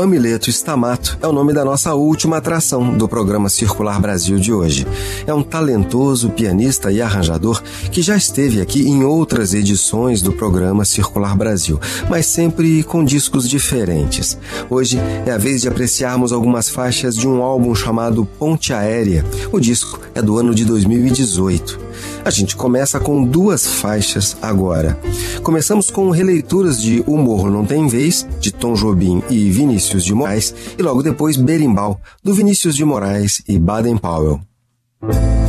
Amileto Stamato é o nome da nossa última atração do programa Circular Brasil de hoje. É um talentoso pianista e arranjador que já esteve aqui em outras edições do programa Circular Brasil, mas sempre com discos diferentes. Hoje é a vez de apreciarmos algumas faixas de um álbum chamado Ponte Aérea. O disco é do ano de 2018. A gente começa com duas faixas agora. Começamos com releituras de O Morro Não Tem Vez, de Tom Jobim e Vinícius de Moraes, e logo depois Berimbau, do Vinícius de Moraes e Baden Powell.